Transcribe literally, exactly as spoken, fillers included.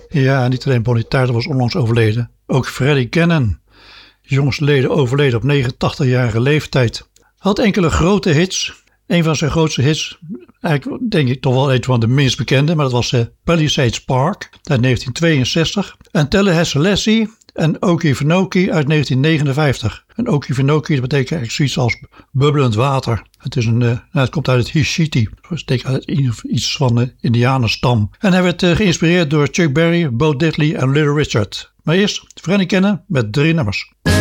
Ja, niet alleen Bonnie Tyler was onlangs overleden. Ook Freddie Cannon, jongsleden overleden op negenentachtigjarige leeftijd. Had enkele grote hits. Een van zijn grootste hits, eigenlijk denk ik toch wel een van de minst bekende, maar dat was uh, Palisades Park uit negentien tweeënzestig. En Tallahassee Lassie en Okefenokee uit negentien negenenvijftig. En Okefenokee, dat betekent eigenlijk zoiets als bubbelend water. Het, is een, uh, nou, het komt uit het Hishiti, dat betekent iets van de Indianenstam. En hij werd uh, geïnspireerd door Chuck Berry, Bo Diddley en Little Richard. Maar eerst Freddie Cannon met drie nummers.